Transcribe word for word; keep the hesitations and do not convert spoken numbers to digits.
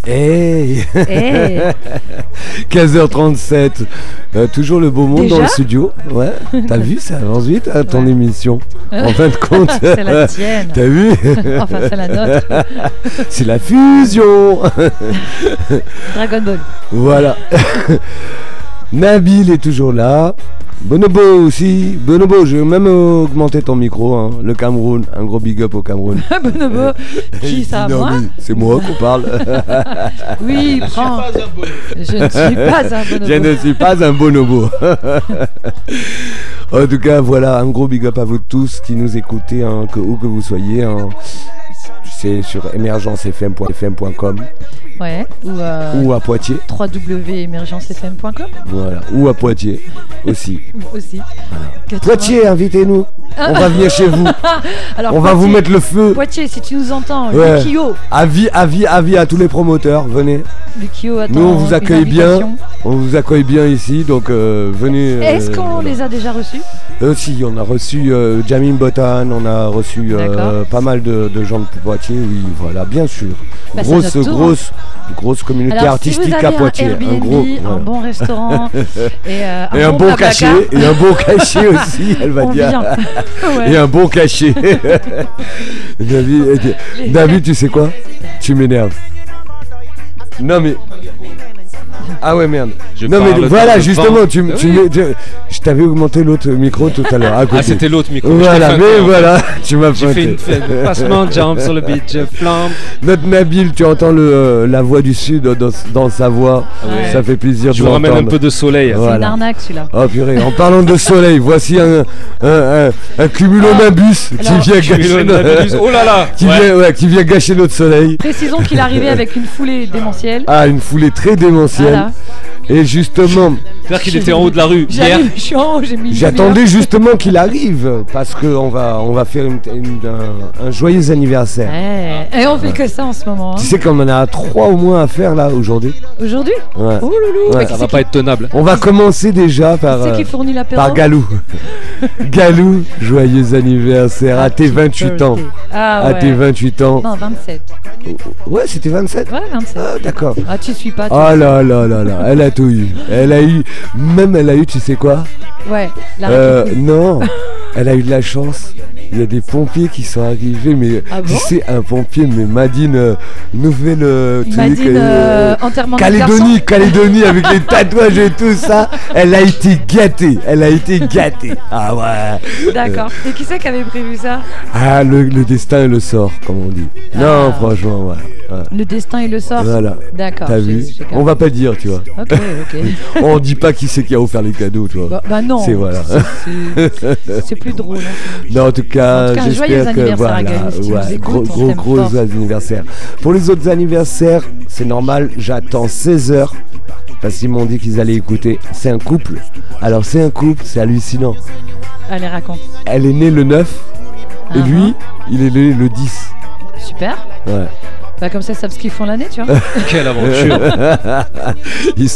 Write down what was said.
Hey, Hey. quinze heures trente-sept, euh, toujours le beau monde Déjà dans le studio. Ouais, t'as vu, ça avance vite hein, ton Ouais. émission. En fin de compte, C'est la tienne. t'as vu? Enfin, c'est la nôtre. C'est la fusion. Dragon Ball. Voilà. Nabil est toujours là. Bonobo aussi. Bonobo, j'ai même augmenté ton micro. Hein. Le Cameroun, un gros big up au Cameroun. Bonobo. Qui ça, Non, moi mais c'est moi qu'on parle. Oui, prends. Je ne suis pas un bonobo. Je ne suis pas un bonobo. En tout cas, voilà, un gros big up à vous tous qui nous écoutez, hein, que, où que vous soyez. Hein. C'est sur émergence f m point f m point com Ouais. Ou, euh, ou à Poitiers. w w w point émergence f m point com Voilà, ou à Poitiers aussi. aussi. Poitiers, invitez-nous. On va venir chez vous. Alors, On va vous Poitiers- mettre le feu. Poitiers, si tu nous entends, Ouais. Lukio. Avis, avis, avis à tous les promoteurs. Venez. Lukio, attends. Nous, on vous une accueille bien. invitation. On vous accueille bien ici, donc euh, venez. Est-ce euh, qu'on voilà. les a déjà reçus? Euh, si, on a reçu euh, Jamin Botan, on a reçu euh, D'accord. pas mal de, de gens de Poitiers, oui, voilà, bien sûr. Bah, c'est grosse, notre tour, grosse, grosse communauté Alors, artistique si vous avez à Poitiers. un Airbnb, gros, un voilà. bon restaurant et, euh, Et un bon Blablacar, cachet, et un bon cachet aussi, elle va on dire. vient. Ouais. Et un bon cachet. David, Les- David, tu sais quoi? Tu m'énerves. Non mais. Ah ouais merde. Je non mais parle voilà dans le justement vent. tu, m- Ah tu oui. mets- tu- je t'avais augmenté l'autre micro tout à l'heure à côté. Ah, c'était l'autre micro. Voilà, Je t'ai mais feinté, en voilà, tu m'as fait. J'ai fait pointé. une fait un passement de jambe sur le beat, je flambe. Notre Nabil, tu entends le, euh, la voix du sud dans, dans sa voix. Ouais. Ça fait plaisir Je de vous ramène un l'entendre. peu de soleil. C'est Voilà. une arnaque celui-là. Oh purée, en parlant de soleil, voici un, un, un, un cumulonimbus qui alors, vient gâcher Cumulonimbus, oh là là. qui, Ouais. vient, ouais, qui vient gâcher notre soleil. Précisons qu'il arrivait avec une foulée démentielle. Ah, une foulée très démentielle. Voilà. Et justement, C'est-à-dire qu'il était en haut de la rue hier. J'arrive, je suis en haut, j'ai mis une j'attendais justement qu'il arrive parce qu'on va, on va faire une- une- un, un joyeux anniversaire. demi-heure. Ouais. Et on fait que ça en ce moment. Hein. Tu sais qu'on en a trois au moins à faire là aujourd'hui. Aujourd'hui Ouais. Oh loulou. Ouais. Mais Ça qui va c'est pas qui, être tenable. On va commencer déjà par, qui c'est euh, qui fournit l'apéro? par Galou. Galou, joyeux anniversaire à tes Happy vingt-huit ans. birthday. Ah À ouais. tes vingt-huit ans. Non, vingt-sept. Ouais, c'était vingt-sept. Ouais, vingt-sept. Ah, d'accord. Ah, tu suis pas. tu- Oh là là là là, elle a tout eu. Elle a eu, même elle a eu, tu sais quoi? Ouais, la Euh, réplique. non, elle a eu de la chance. Il y a des pompiers qui sont arrivés, mais Ah tu bon sais, un pompier, mais Madine, euh, nouvelle. euh, tu sais Madine, que- euh, enterrement de Calédonie, garçon. Calédonie avec les tatouages et tout ça. Elle a été gâtée, elle a été gâtée. Ah ouais. D'accord. Et qui c'est qui avait prévu ça? Ah, le, le destin et le sort, comme on dit. Non, Ah. franchement, ouais. ouais. Le destin et le sort. Voilà. D'accord. T'as j'ai- vu? j'ai On va pas dire, tu vois. Ok, ok. On dit pas qui c'est qui a offert les cadeaux, tu vois. Bah, bah non. C'est voilà. C'est- C'est plus drôle. hein. Non, en tout cas, En tout cas, joyeux j'espère que anniversaire à voilà, Galou, si tu nous ouais, écoutes, gros, on gros, t'aime gros fort. anniversaire. Pour les autres anniversaires, c'est normal, j'attends seize heures parce qu'ils m'ont dit qu'ils allaient écouter. C'est un couple. Alors c'est un couple, c'est hallucinant. Allez, raconte. Elle est née le neuf et Ah, lui, il est né le dix. Super. Ouais. Bah comme ça, ils savent ce qu'ils font l'année, tu vois. Quelle aventure. Ils